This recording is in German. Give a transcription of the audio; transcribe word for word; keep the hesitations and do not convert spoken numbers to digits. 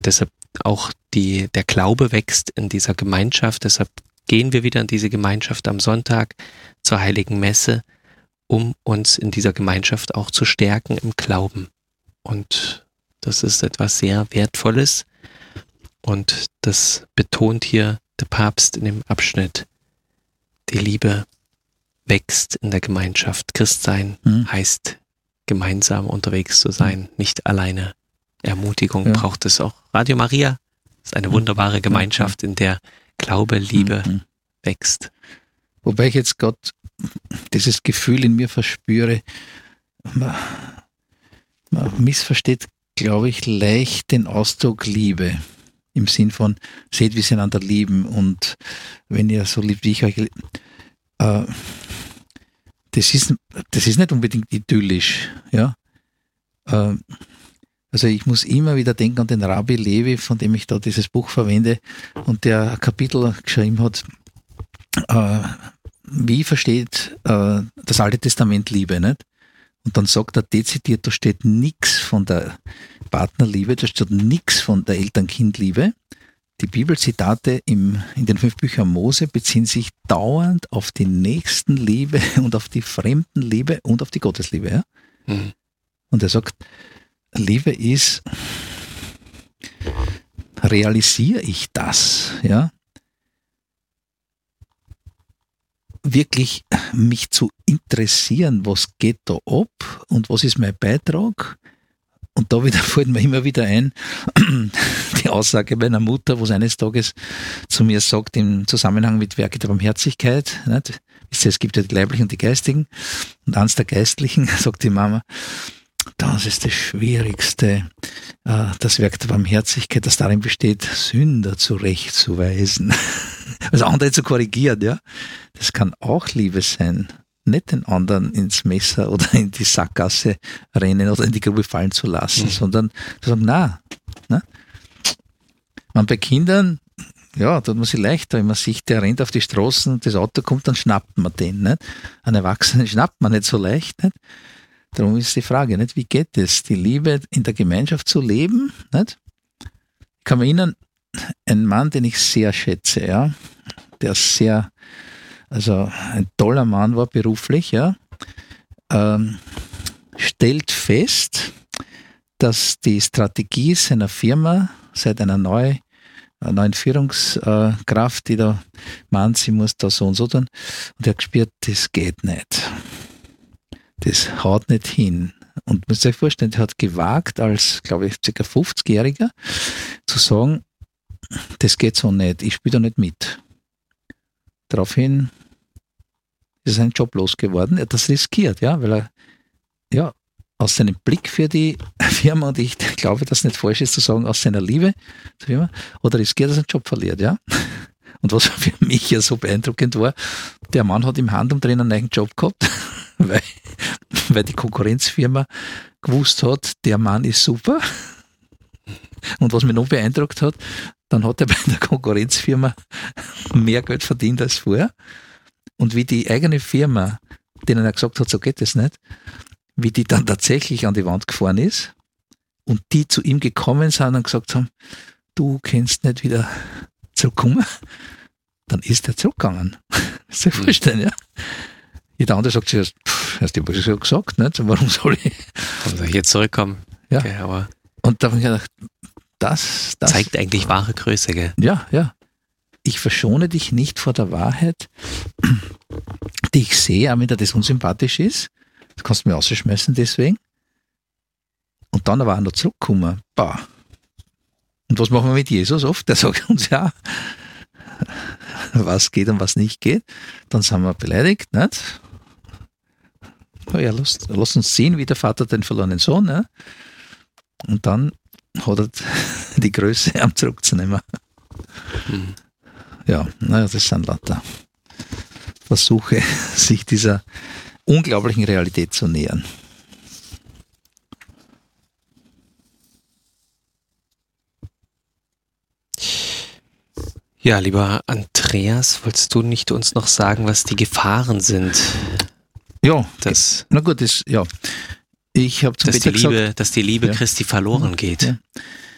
deshalb auch die, der Glaube wächst in dieser Gemeinschaft. Deshalb gehen wir wieder in diese Gemeinschaft am Sonntag zur Heiligen Messe, um uns in dieser Gemeinschaft auch zu stärken im Glauben. Und das ist etwas sehr Wertvolles. Und das betont hier der Papst in dem Abschnitt. Die Liebe wächst in der Gemeinschaft. Christsein mhm. heißt, gemeinsam unterwegs zu sein, nicht alleine. Ermutigung ja. braucht es auch. Radio Maria ist eine wunderbare Gemeinschaft, in der Glaube, Liebe mhm. wächst. Wobei ich jetzt gerade dieses Gefühl in mir verspüre, man, man missversteht, glaube ich, leicht den Ausdruck Liebe. Im Sinn von, seht, wie sie einander lieben und wenn ihr so liebt, wie ich euch liebe. Äh, das ist, das ist nicht unbedingt idyllisch, ja. Äh, Also ich muss immer wieder denken an den Rabbi Levi, von dem ich da dieses Buch verwende und der ein Kapitel geschrieben hat, äh, wie versteht äh, das Alte Testament Liebe, nicht? Und dann sagt er dezidiert, da steht nichts von der Partnerliebe, da steht nichts von der Eltern-Kind-Liebe. Die Bibelzitate im, in den fünf Büchern Mose beziehen sich dauernd auf die Nächstenliebe und auf die Fremdenliebe und auf die Gottesliebe. Ja? Mhm. Und er sagt, Liebe ist, realisiere ich das, ja? Wirklich mich zu interessieren, was geht da ab und was ist mein Beitrag? Und da wieder fällt mir immer wieder ein, die Aussage meiner Mutter, wo sie eines Tages zu mir sagt, im Zusammenhang mit Werke der Barmherzigkeit, nicht? Es gibt ja die Leiblichen und die Geistigen, und eins der Geistlichen, sagt die Mama, das ist das Schwierigste, das Werk der Barmherzigkeit, das darin besteht, Sünder zurechtzuweisen. Also andere zu korrigieren, ja. Das kann auch Liebe sein. Nicht den anderen ins Messer oder in die Sackgasse rennen oder in die Grube fallen zu lassen, mhm. sondern zu sagen, na, na. Man bei Kindern, ja, tut man sich leichter, wenn man sieht, der rennt auf die Straßen, das Auto kommt, dann schnappt man den, nicht? Einen Erwachsenen schnappt man nicht so leicht, nicht? Darum ist die Frage, nicht? Wie geht es, die Liebe in der Gemeinschaft zu leben? Nicht? Ich kann mich erinnern, ein Mann, den ich sehr schätze, ja, der sehr, also ein toller Mann war beruflich, ja, ähm, stellt fest, dass die Strategie seiner Firma seit einer neu, einer neuen Führungskraft, die da meint, sie muss da so und so tun, und er hat gespürt, das geht nicht. Das haut nicht hin. Und man muss sich vorstellen, er hat gewagt, als, glaube ich, ca. fünfzigjähriger zu sagen, das geht so nicht, ich spiele da nicht mit. Daraufhin ist sein Job losgeworden. Er hat das riskiert, ja, weil er, ja, aus seinem Blick für die Firma, und ich glaube, dass es nicht falsch ist zu sagen, aus seiner Liebe zur Firma, oder riskiert, dass er seinen Job verliert, ja. Und was für mich ja so beeindruckend war, der Mann hat im Handumdrehen einen neuen Job gehabt, weil, weil die Konkurrenzfirma gewusst hat, der Mann ist super. Und was mich noch beeindruckt hat, dann hat er bei der Konkurrenzfirma mehr Geld verdient als vorher. Und wie die eigene Firma, denen er gesagt hat, so geht es nicht, wie die dann tatsächlich an die Wand gefahren ist und die zu ihm gekommen sind und gesagt haben, du kannst nicht wieder zurückkommen, dann ist er zurückgegangen. Das ist ja vorstellen, ja. Jeder andere sagt sich, hast du ja gesagt, nicht? Warum soll ich? Warum soll ich jetzt zurückkommen? Ja. Okay, aber und da habe ich gedacht, das, das zeigt eigentlich wahre Größe, gell? Ja, ja. Ich verschone dich nicht vor der Wahrheit, die ich sehe, auch wenn dir das unsympathisch ist. Du kannst mich rausschmeißen deswegen. Und dann aber auch noch zurückkommen. Bah. Und was machen wir mit Jesus oft? Der sagt uns ja, was geht und was nicht geht. Dann sind wir beleidigt, nicht? Ja, lass, lass uns sehen, wie der Vater den verlorenen Sohn. Ne? Und dann hat er die Größe, am zurückzunehmen. Mhm. Ja, naja, das sind lauter Versuche, sich dieser unglaublichen Realität zu nähern. Ja, lieber Andreas, wolltest du nicht uns noch sagen, was die Gefahren sind? Ja, dass, na gut, das, ja. Ich habe zum dass, Peter die Liebe, gesagt, dass die Liebe ja. Christi verloren geht. Ja.